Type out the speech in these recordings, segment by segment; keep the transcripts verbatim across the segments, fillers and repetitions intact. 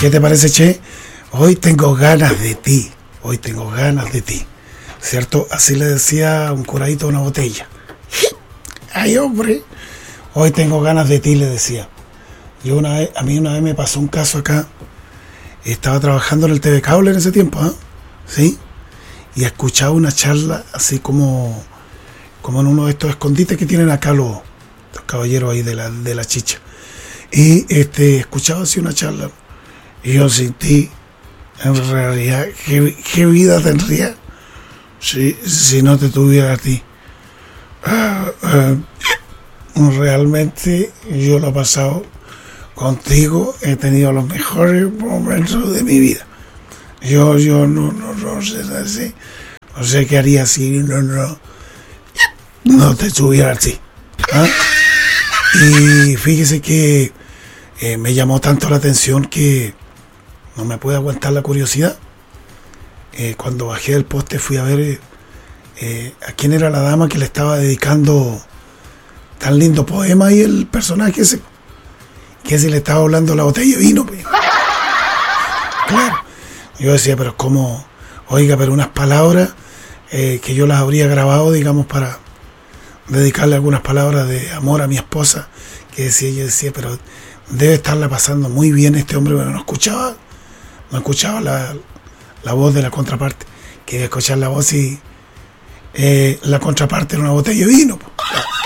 ¿Qué te parece, che? Hoy tengo ganas de ti. Hoy tengo ganas de ti. ¿Cierto? Así le decía un curadito a una botella. Ay, hombre. Hoy tengo ganas de ti, le decía. Yo una vez, a mí una vez me pasó un caso acá. Estaba trabajando en el T V Cable en ese tiempo, ¿eh? ¿Sí? Y escuchaba una charla así como, como en uno de estos escondites que tienen acá los, los caballeros ahí de la, de la chicha. Y este, escuchaba así una charla. Y yo sentí, en realidad, ¿qué, qué vida tendría si, si no te tuviera a ti? Ah, ah, realmente yo lo he pasado contigo, he tenido los mejores momentos de mi vida. Yo, yo no, no, no sé, no sé, no sé qué haría si no, no, no te tuviera así. ¿Ah? Y fíjese que eh, me llamó tanto la atención que no me pude aguantar la curiosidad. Eh, cuando bajé del poste fui a ver eh, a quién era la dama que le estaba dedicando tan lindo poema y el personaje ese, que ese le estaba hablando la botella de vino. Pues. Claro. Yo decía, pero cómo, oiga, pero unas palabras eh, que yo las habría grabado, digamos, para dedicarle algunas palabras de amor a mi esposa, que decía, yo decía, pero debe estarla pasando muy bien este hombre. Bueno, no escuchaba, no escuchaba la, la voz de la contraparte, quería escuchar la voz y eh, la contraparte era una botella de vino. Pues.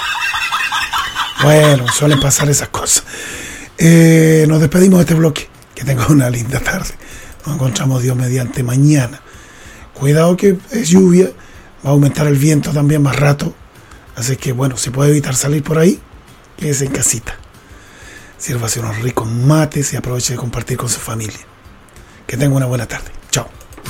Bueno, suelen pasar esas cosas. Eh, nos despedimos de este bloque, que tenga una linda tarde. Nos encontramos Dios mediante mañana. Cuidado que es lluvia, va a aumentar el viento también más rato. Así que bueno, si puede evitar salir por ahí, quédese en casita. Sírvase unos ricos mates y aproveche de compartir con su familia. Que tenga una buena tarde.